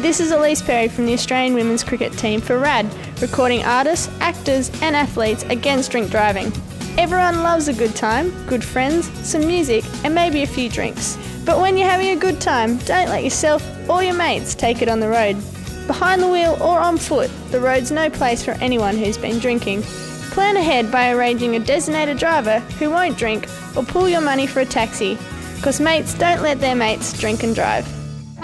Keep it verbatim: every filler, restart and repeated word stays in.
this is Elise Perry from the Australian women's cricket team for RAD, recording artists, actors and athletes against drink driving. Everyone loves a good time, good friends, some music and maybe a few drinks. But when you're having a good time, don't let yourself or your mates take it on the road. Behind the wheel or on foot, the road's no place for anyone who's been drinking. Plan ahead by arranging a designated driver who won't drink or pool your money for a taxi, because mates don't let their mates drink and drive.